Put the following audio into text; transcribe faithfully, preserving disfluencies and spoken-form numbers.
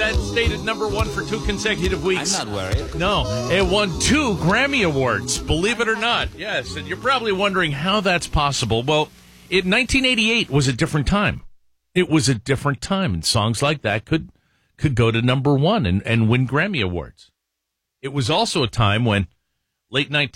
that stayed at number one for two consecutive weeks. I'm not worried. No, it won two Grammy Awards, believe it or not. Yes, and you're probably wondering how that's possible. Well, in nineteen eighty-eight was a different time. It was a different time, and songs like that could could go to number one and, and win Grammy Awards. It was also a time when late nineteen